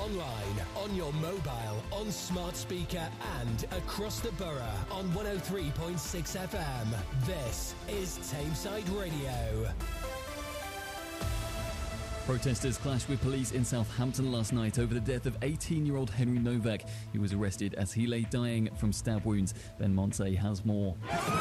online, on your mobile, on smart speaker and across the borough on 103.6 FM. This is Tameside Radio. Protesters clashed with police in Southampton last night over the death of 18-year-old Henry Novak. He was arrested as he lay dying from stab wounds. Ben Monte has more.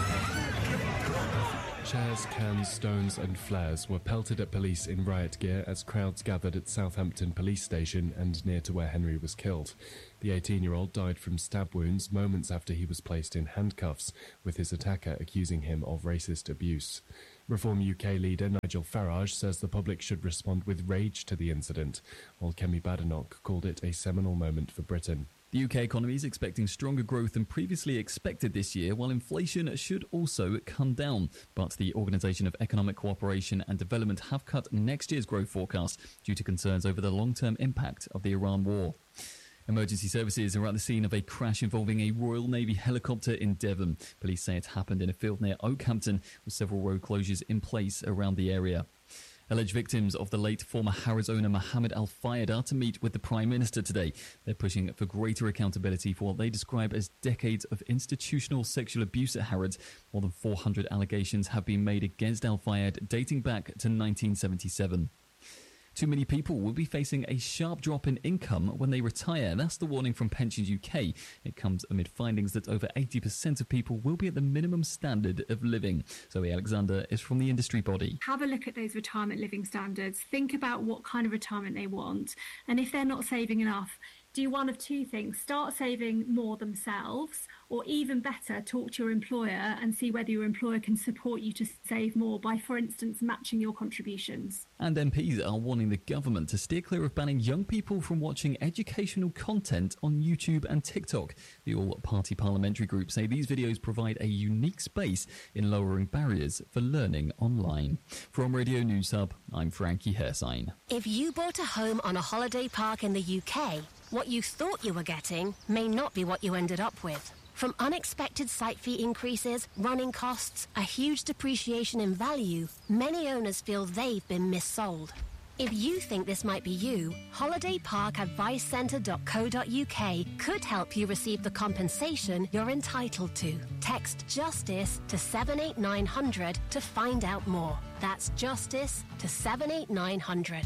Chairs, cans, stones and flares were pelted at police in riot gear as crowds gathered at Southampton police station and near to where Henry was killed. The 18-year-old died from stab wounds moments after he was placed in handcuffs, with his attacker accusing him of racist abuse. Reform UK leader Nigel Farage says the public should respond with rage to the incident, while Kemi Badenoch called it a seminal moment for Britain. The UK economy is expecting stronger growth than previously expected this year, while inflation should also come down. But the Organisation of Economic Cooperation and Development have cut next year's growth forecast due to concerns over the long-term impact of the Iran war. Emergency services are at the scene of a crash involving a Royal Navy helicopter in Devon. Police say it happened in a field near Oakhampton, with several road closures in place around the area. Alleged victims of the late former Harrods owner Mohammed Al Fayed are to meet with the Prime Minister today. They're pushing for greater accountability for what they describe as decades of institutional sexual abuse at Harrods. More than 400 allegations have been made against Al Fayed dating back to 1977. Too many people will be facing a sharp drop in income when they retire. That's the warning from Pensions UK. It comes amid findings that over 80% of people will be at the minimum standard of living. Zoe Alexander is from the industry body. Have a look at those retirement living standards. Think about what kind of retirement they want. And if they're not saving enough, do one of two things. Start saving more themselves, or even better, talk to your employer and see whether your employer can support you to save more by, for instance, matching your contributions. And MPs are warning the government to steer clear of banning young people from watching educational content on YouTube and TikTok. The all-party parliamentary group say these videos provide a unique space in lowering barriers for learning online. From Radio News Hub, I'm Frankie Hersign. If you bought a home on a holiday park in the UK, what you thought you were getting may not be what you ended up with. From unexpected site fee increases, running costs, a huge depreciation in value, many owners feel they've been missold. If you think this might be you, holidayparkadvicecentre.co.uk could help you receive the compensation you're entitled to. Text JUSTICE to 78900 to find out more. That's JUSTICE to 78900.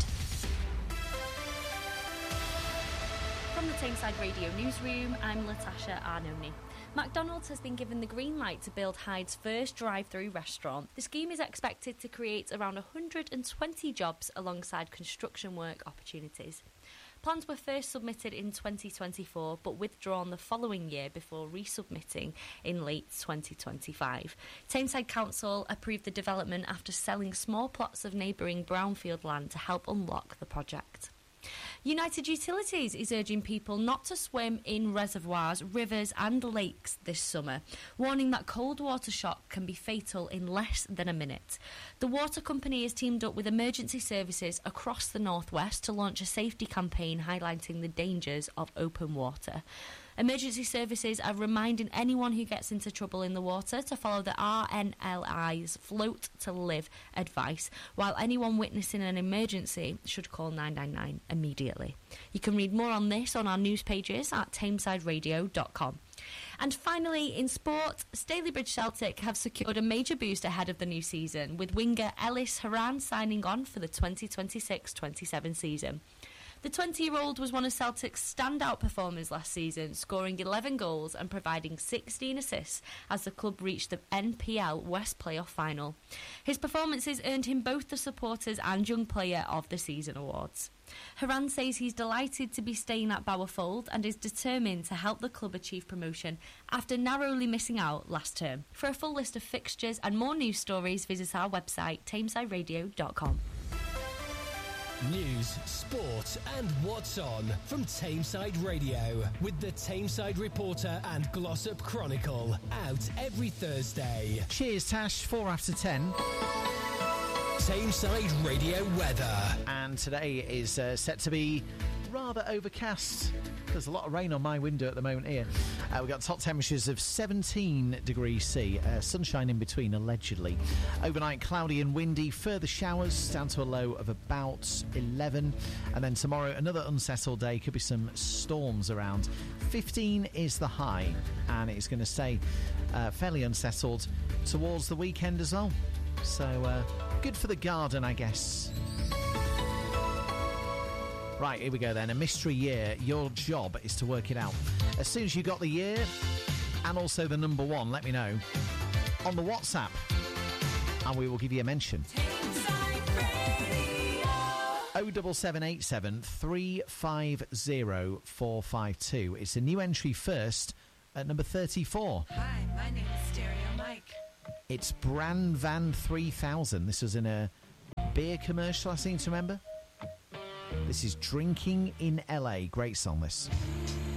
From the Tameside Radio Newsroom, I'm Latasha Arnoni. McDonald's has been given the green light to build Hyde's first drive-through restaurant. The scheme is expected to create around 120 jobs alongside construction work opportunities. Plans were first submitted in 2024 but withdrawn the following year before resubmitting in late 2025. Tameside Council approved the development after selling small plots of neighbouring brownfield land to help unlock the project. United Utilities is urging people not to swim in reservoirs, rivers and lakes this summer, warning that cold water shock can be fatal in less than a minute. The water company has teamed up with emergency services across the northwest to launch a safety campaign highlighting the dangers of open water. Emergency services are reminding anyone who gets into trouble in the water to follow the RNLI's Float to Live advice, while anyone witnessing an emergency should call 999 immediately. You can read more on this on our news pages at tamesideradio.com. And finally, in sport, Stalybridge Celtic have secured a major boost ahead of the new season, with winger Ellis Horan signing on for the 2026-27 season. The 20-year-old was one of Celtic's standout performers last season, scoring 11 goals and providing 16 assists as the club reached the NPL West playoff final. His performances earned him both the Supporters and Young Player of the Season awards. Horan says he's delighted to be staying at Bowerfold and is determined to help the club achieve promotion after narrowly missing out last term. For a full list of fixtures and more news stories, visit our website tamesideradio.com. News, sport and what's on from Tameside Radio with the Tameside Reporter and Glossop Chronicle, out every Thursday. Cheers, Tash. 4 after 10. Tameside Radio weather. And today is set to be rather overcast. There's a lot of rain on my window at the moment here. We've got top temperatures of 17 degrees C. Sunshine in between, allegedly. Overnight, cloudy and windy. Further showers down to a low of about 11. And then tomorrow, another unsettled day. Could be some storms around. 15 is the high. And it's going to stay fairly unsettled towards the weekend as well. So, good for the garden, I guess. Right, here we go then. A mystery year. Your job is to work it out. As soon as you got the year and also the number one, let me know on the WhatsApp and we will give you a mention. 07787 350 452. It's a new entry first at number 34. Hi, my name is Stereo Mike. It's Brand Van 3000. This was in a beer commercial, I seem to remember. This is Drinking in LA. Great song, this.